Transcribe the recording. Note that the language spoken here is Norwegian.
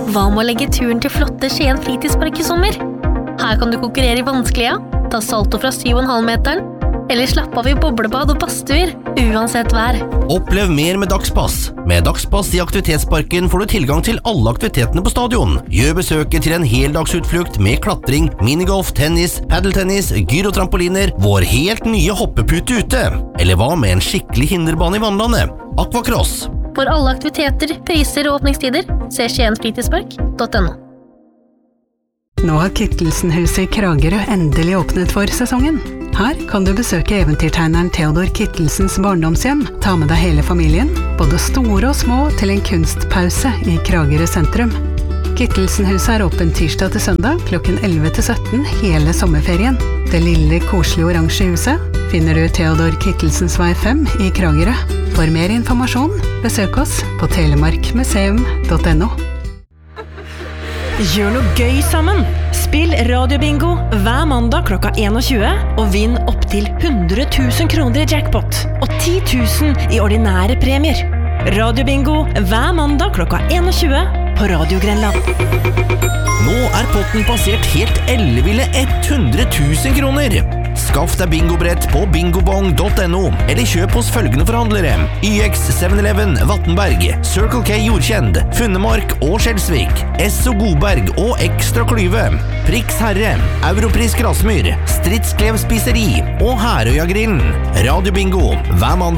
Hva med å legge turen til flotte Skien fritidspark i sommer? Her kan du konkurrere i vanskelige, ta salto fra 7,5 meteren, eller slappe av i boblebad og badstuer, uansett vær. Opplev mer med Dagspass. Med Dagspass i aktivitetsparken får du tilgang til alle aktivitetene på stadion. Gjør besøket til en heldagsutflukt med klatring, minigolf, tennis, paddeltennis, gyrotrampoliner, vår helt nye hoppepute ute. Eller hva med en skikkelig hinderbane i vannlandet? Aquacross. For alle aktiviteter, priser og åpningstider, se skiensfritidspark.no. Nå har Kittelsen-huset i Kragerø endelig åpnet for sesongen. Her kan du besøke eventyrtegneren Theodor Kittelsens barndomshjem, ta med deg hele familien, både store og små, til en kunstpause i Kragerø sentrum. Kittelsen-huset er åpent tirsdag til søndag klokken 11 til 17 hele sommerferien. Det lille, koselige oransje huset finner du Theodor Kittelsens vei 5 i Kragerø. For mer informasjon, besøk oss på telemarkmuseum.no. Gjør noe gøy sammen! Spill radiobingo hver mandag klokka 21 og vinn opp til 100 000 kroner i jackpot og 10 000 i ordinære premier. Radiobingo hver mandag klokka 21 på Radio Grenland. Nå er potten passert helt elleville 100 000 kroner. Skaff deg bingobrett på bingobong.no, eller kjøp hos følgende forhandlere: YX 7-Eleven, Vattenberg, Circle K Jordkjend, Funnemark og Skjelsvik, Esso Godberg og Ekstra Klyve, Prix Herre, Europris Grasmyr, Stridsklev Spiseri og Herøya Grillen. Radio Bingo hver mandag